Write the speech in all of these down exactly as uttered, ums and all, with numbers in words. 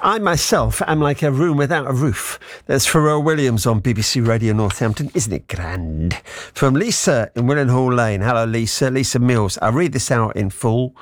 I myself am like a room without a roof. There's Pharrell Williams on B B C Radio Northampton. Isn't it grand? From Lisa in Willenhall Lane. Hello, Lisa. Lisa Mills. I'll read this out in full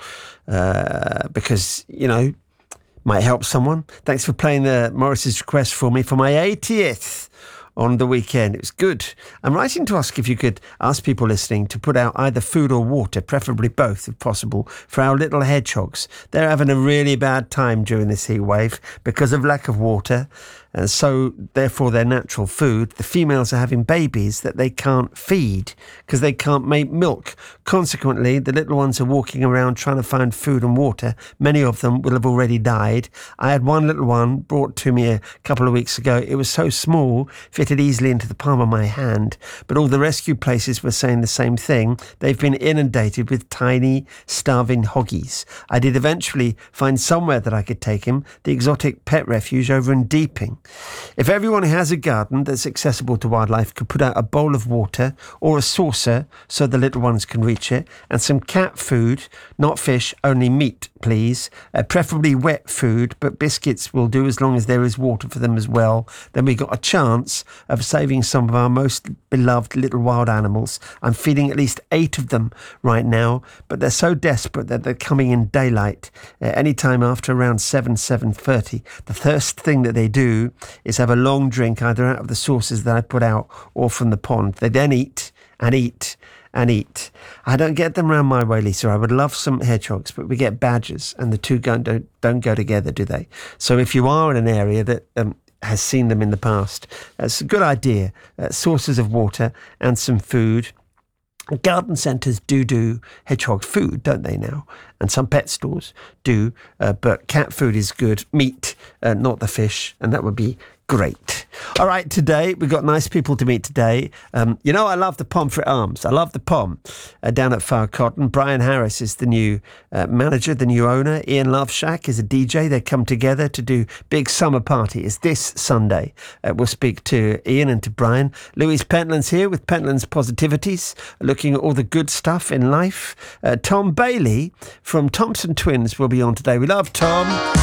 uh, because, you know, might help someone. Thanks for playing the Morris's request for me for my eightieth on the weekend. It was good. I'm writing to ask if you could ask people listening to put out either food or water, preferably both if possible, for our little hedgehogs. They're having a really bad time during this heat wave because of lack of water, and so therefore their natural food, the females are having babies that they can't feed because they can't make milk. Consequently, the little ones are walking around trying to find food and water. Many of them will have already died. I had one little one brought to me a couple of weeks ago. It was so small, fitted easily into the palm of my hand, but all the rescue places were saying the same thing. They've been inundated with tiny, starving hoggies. I did eventually find somewhere that I could take him, the exotic pet refuge over in Deeping. If everyone who has a garden that's accessible to wildlife could put out a bowl of water or a saucer so the little ones can reach it, and some cat food, not fish, only meat, please, uh, preferably wet food, but biscuits will do as long as there is water for them as well, then we got a chance of saving some of our most beloved little wild animals. I'm feeding at least eight of them right now, but they're so desperate that they're coming in daylight uh, anytime after around seven, seven thirty. The first thing that they do is have a long drink either out of the sources that I put out or from the pond. They then eat and eat and eat. I don't get them round my way, Lisa. I would love some hedgehogs, but we get badgers, and the two don't, don't, don't go together, do they? So if you are in an area that um, has seen them in the past, it's a good idea. Uh, sources of water and some food. Garden centres do do hedgehog food, don't they now? And some pet stores do, uh, but cat food is good. Meat, uh, not the fish, and that would be great. All right, today we've got nice people to meet today. Um, you know, I love the Pomfret Arms. I love the Pom uh, down at Far Cotton. Brian Harris is the new uh, manager, the new owner. Ian Loveshack is a D J. They come together to do big summer party. It's this Sunday. Uh, we'll speak to Ian and to Brian. Louise Pentland's here with Pentland's Positivities, looking at all the good stuff in life. Uh, Tom Bailey from Thompson Twins will be on today. We love Tom.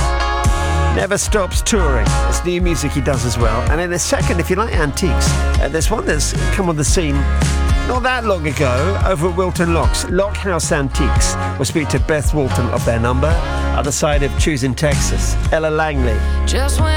Never stops touring. It's new music he does as well. And in a second, if you like antiques, uh, there's one that's come on the scene not that long ago over at Wilton Locks, Lockhouse Antiques. We'll speak to Beth Walton of their number, other side of Choosing Texas, Ella Langley. Just when